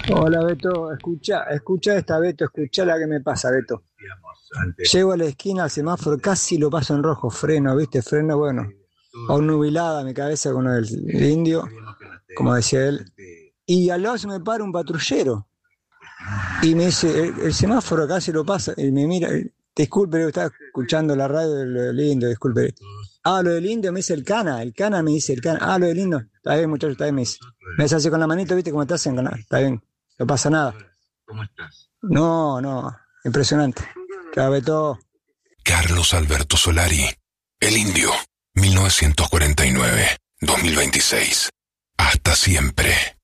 Hola Beto, escucha esta Beto, escucha la que me pasa Beto. Llego a la esquina al semáforo, casi lo paso en rojo, freno, ¿viste? Freno, bueno, nubilada mi cabeza con el indio, como decía él. Y al lado se me para un patrullero y me dice, el semáforo casi lo pasa, y me mira, disculpe, estaba escuchando la radio de lo del indio, disculpe. Ah, lo del indio me dice el cana me dice el cana. Ah, lo del indio, está bien muchacho, está bien, me dice. Me hace así con la manito, ¿viste cómo te hacen? Está bien, no pasa nada. No, no, impresionante. Cabe todo. Carlos Alberto Solari, El Indio, 1949-2026. Hasta siempre.